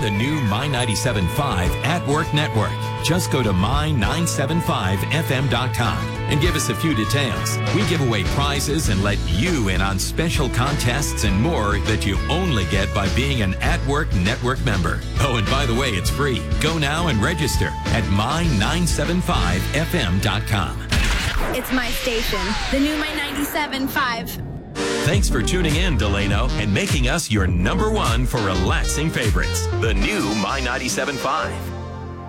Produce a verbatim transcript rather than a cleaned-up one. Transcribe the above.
the new My ninety-seven point five At Work Network. Just go to my nine seven five f m dot com and give us a few details. We give away prizes and let you in on special contests and more that you only get by being an At Work Network member. Oh, and by the way, it's free. Go now and register at my nine seven five f m dot com. It's my station, the new My ninety-seven point five. Thanks for tuning in, Delano, and making us your number one for relaxing favorites. The new My ninety-seven point five.